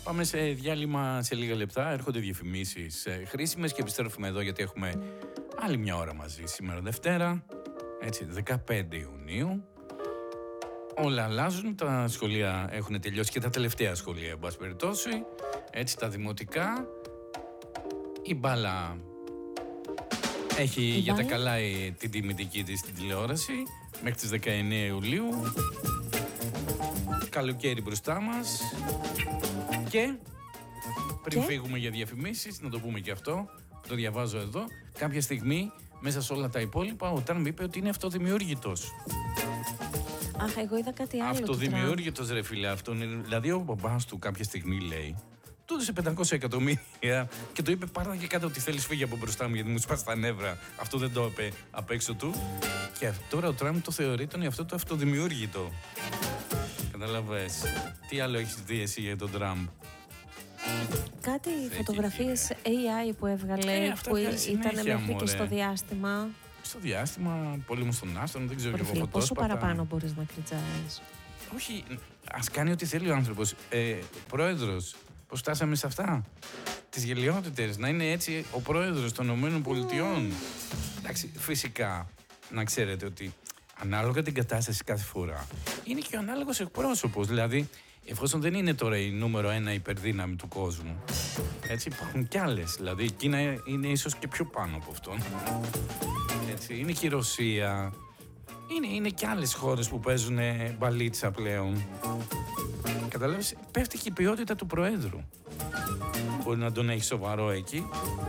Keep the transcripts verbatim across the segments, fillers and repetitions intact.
Πάμε σε διάλειμμα σε λίγα λεπτά. Έρχονται διαφημίσεις χρήσιμες και επιστρέφουμε εδώ γιατί έχουμε άλλη μια ώρα μαζί σήμερα Δευτέρα. Έτσι, δεκαπέντε Ιουνίου. Όλα αλλάζουν. Τα σχολεία έχουν τελειώσει και τα τελευταία σχολεία, εν πάση περιπτώσει. Έτσι, τα δημοτικά. Η μπάλα έχει η για μπάλα. τα καλά την τιμητική της στην τηλεόραση μέχρι τις δεκαεννέα Ιουλίου. Καλοκαίρι μπροστά μας. Και πριν και? φύγουμε για διαφημίσεις, να το πούμε και αυτό, το διαβάζω εδώ, κάποια στιγμή μέσα σε όλα τα υπόλοιπα ο Τραμπ είπε ότι είναι αυτοδημιούργητος. Αχ, εγώ είδα κάτι άλλο. Αυτοδημιούργητος, ρε φίλε, αυτό είναι. Δηλαδή ο μπαμπάς του κάποια στιγμή λέει, του έδωσε πεντακόσια εκατομμύρια και του είπε πάρνα και κάτω ότι θέλεις, φύγει από μπροστά μου γιατί μου σπάς τα νεύρα. Αυτό δεν το είπε απ' έξω του. Και τώρα ο Τραμπ το θεωρεί τον εαυτό του αυτοδημιούργητο. Καταλαβες. Τι άλλο έχεις δει εσύ για τον Τραμπ? Κάτι φωτογραφίες έι άι που έβγαλε, ε, που ήταν μέχρι και στο διάστημα. Στο διάστημα, πόλεμο στον άστρο, δεν ξέρω και εγώ φωτόσπατα. Πόσο παραπάνω μπορείς να κριτζάρεις? Όχι, ας κάνει ό,τι θέλει ο άνθρωπος. Ε, πρόεδρος, πώς φτάσαμε σε αυτά? Τις γελιότητες, να είναι έτσι ο πρόεδρος των ΗΠΑ. Mm. Εντάξει, φυσικά, να ξέρετε ότι ανάλογα την κατάσταση κάθε φορά είναι και ο ανάλογος εκπρόσωπος. Δηλαδή, εφόσον δεν είναι τώρα η νούμερο ένα υπερδύναμη του κόσμου, έτσι υπάρχουν κι άλλες. Δηλαδή, η Κίνα είναι ίσως και πιο πάνω από αυτόν. Έτσι, είναι και η Ρωσία. Είναι, είναι και άλλες χώρες που παίζουν μπαλίτσα πλέον. Καταλάβεις, πέφτει και η ποιότητα του Προέδρου. Μπορεί να τον έχει σοβαρό εκεί.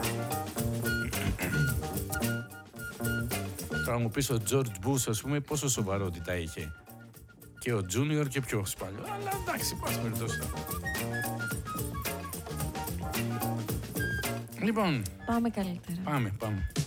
Τώρα μου πεις ο George Bush, ας πούμε, πόσο σοβαρότητα είχε. Και ο Junior και πιο σπάλιο. Αλλά εντάξει, πας περιπτώσει. Λοιπόν. Πάμε καλύτερα. Πάμε, πάμε.